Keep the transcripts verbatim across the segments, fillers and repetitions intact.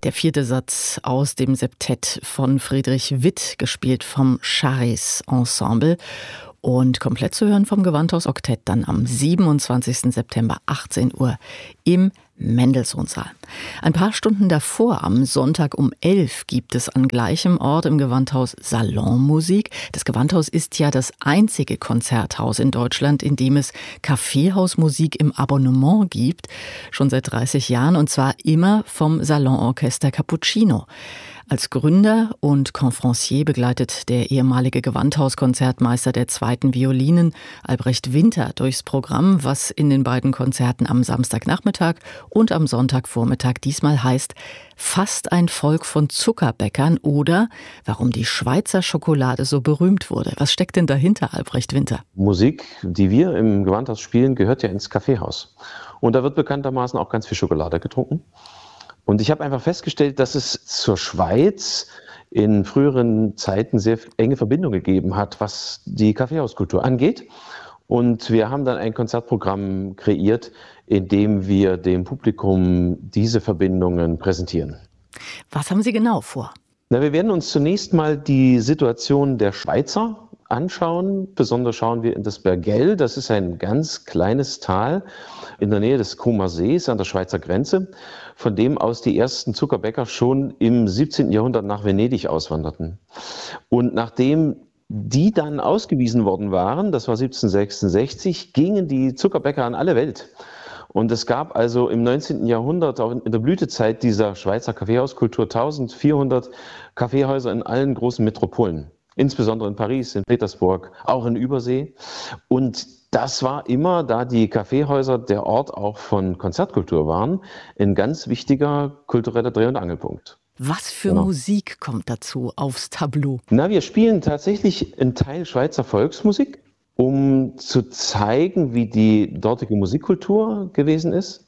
Der vierte Satz aus dem Septett von Friedrich Witt, gespielt vom Charys Ensemble und komplett zu hören vom Gewandhaus Oktett dann am siebenundzwanzigsten September achtzehn Uhr im Mendelssohn-Saal. Ein paar Stunden davor, am Sonntag um elf, gibt es an gleichem Ort im Gewandhaus Salonmusik. Das Gewandhaus ist ja das einzige Konzerthaus in Deutschland, in dem es Kaffeehausmusik im Abonnement gibt, schon seit dreißig Jahren, und zwar immer vom Salonorchester Cappuccino. Als Gründer und Conférencier begleitet der ehemalige Gewandhauskonzertmeister der zweiten Violinen, Albrecht Winter, durchs Programm, was in den beiden Konzerten am Samstagnachmittag und am Sonntagvormittag diesmal heißt Fast ein Volk von Zuckerbäckern oder warum die Schweizer Schokolade so berühmt wurde. Was steckt denn dahinter, Albrecht Winter? Musik, die wir im Gewandhaus spielen, gehört ja ins Kaffeehaus. Und da wird bekanntermaßen auch ganz viel Schokolade getrunken. Und ich habe einfach festgestellt, dass es zur Schweiz in früheren Zeiten sehr enge Verbindungen gegeben hat, was die Kaffeehauskultur angeht. Und wir haben dann ein Konzertprogramm kreiert, in dem wir dem Publikum diese Verbindungen präsentieren. Was haben Sie genau vor? Na, wir werden uns zunächst mal die Situation der Schweizer anschauen. Besonders schauen wir in das Bergell. Das ist ein ganz kleines Tal in der Nähe des Comer Sees an der Schweizer Grenze, von dem aus die ersten Zuckerbäcker schon im siebzehnten Jahrhundert nach Venedig auswanderten. Und nachdem die dann ausgewiesen worden waren, das war siebzehnhundertsechsundsechzig, gingen die Zuckerbäcker an alle Welt. Und es gab also im neunzehnten Jahrhundert, auch in der Blütezeit dieser Schweizer Kaffeehauskultur, eintausendvierhundert Kaffeehäuser in allen großen Metropolen. Insbesondere in Paris, in Petersburg, auch in Übersee. Und das war immer, da die Kaffeehäuser der Ort auch von Konzertkultur waren, ein ganz wichtiger kultureller Dreh- und Angelpunkt. Was für Genau. Musik kommt dazu aufs Tableau? Na, wir spielen tatsächlich einen Teil Schweizer Volksmusik, um zu zeigen, wie die dortige Musikkultur gewesen ist.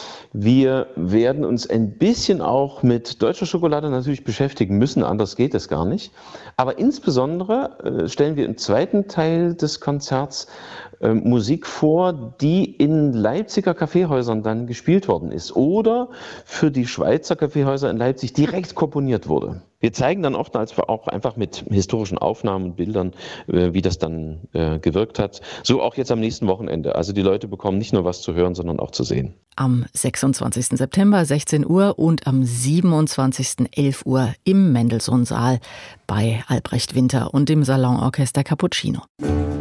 Wir werden uns ein bisschen auch mit deutscher Schokolade natürlich beschäftigen müssen, anders geht es gar nicht. Aber insbesondere äh, stellen wir im zweiten Teil des Konzerts äh, Musik vor, die in Leipziger Kaffeehäusern dann gespielt worden ist oder für die Schweizer Kaffeehäuser in Leipzig direkt komponiert wurde. Wir zeigen dann oft als auch einfach mit historischen Aufnahmen und Bildern, äh, wie das dann äh, gewirkt hat. So auch jetzt am nächsten Wochenende. Also die Leute bekommen nicht nur was zu hören, sondern auch zu sehen. Am sechsundzwanzigsten September sechzehn Uhr und am siebenundzwanzigsten elf Uhr im Mendelssohn-Saal bei Albrecht Winter und dem Salonorchester Cappuccino.